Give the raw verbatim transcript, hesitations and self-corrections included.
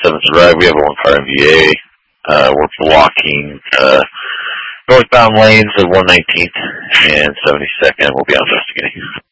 seventh Drive. We have a one-car M V A. Uh, we're blocking uh, northbound lanes of one nineteenth and seventy-second. We'll be out investigating.